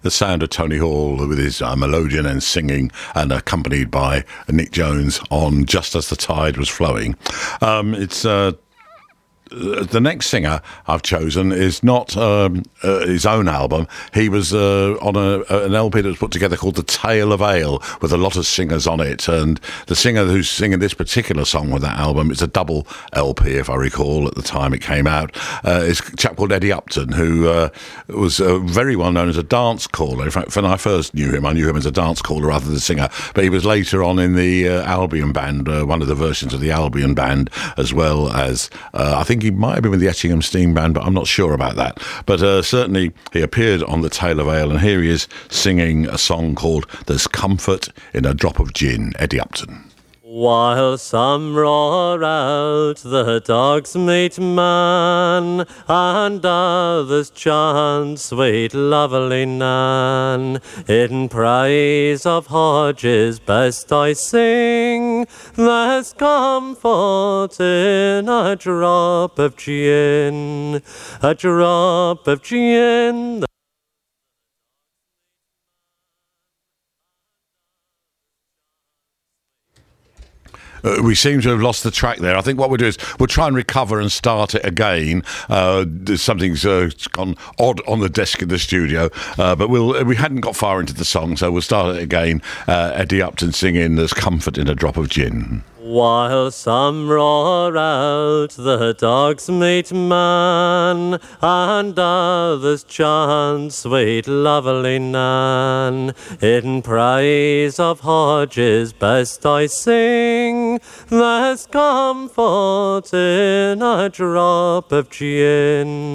the sound of Tony Hall with his melodeon and singing, and accompanied by Nick Jones on Just As the Tide Was Flowing. It's the next singer I've chosen is not his own album. He was on an LP that was put together called The Tale of Ale, with a lot of singers on it. And the singer who's singing this particular song with that album, it's a double LP, if I recall, at the time it came out, is a chap called Eddie Upton, who was very well known as a dance caller. In fact, when I first knew him, I knew him as a dance caller rather than a singer. But he was later on in the Albion Band, one of the versions of the Albion Band, as well as, I think he might have been with the Etchingham Steam Band, but I'm not sure about that. But certainly he appeared on The Tale of Ale, and here he is singing a song called There's Comfort in a Drop of Gin, Eddie Upton. While some roar out, the dogs meet man, and others chant sweet lovely Nan. In praise of Hodges best I sing, there's comfort in a drop of gin, a drop of gin. We seem to have lost the track there. I think what we'll do is we'll try and recover and start it again. Something's gone odd on the desk in the studio, but we hadn't got far into the song, so we'll start it again. Eddie Upton singing There's Comfort in a Drop of Gin. While some roar out, the dogs meet man, and others chant sweet lovely Nan. In praise of Hodges best I sing, there's comfort in a drop of gin.